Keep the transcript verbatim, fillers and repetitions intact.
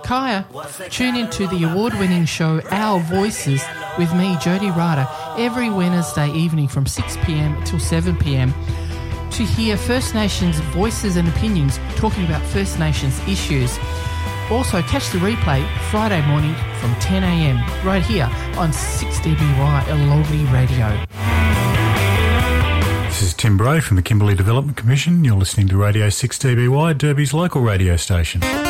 Kaya. Tune into the award-winning show Our Voices with me, Jody Ryder, every Wednesday evening from six p.m. till seven p.m. to hear First Nations voices and opinions talking about First Nations issues. Also, catch the replay Friday morning from ten a.m. right here on six D B Y Alogli Radio. This is Tim Bray from the Kimberley Development Commission. You're listening to Radio six D B Y, Derby's local radio station.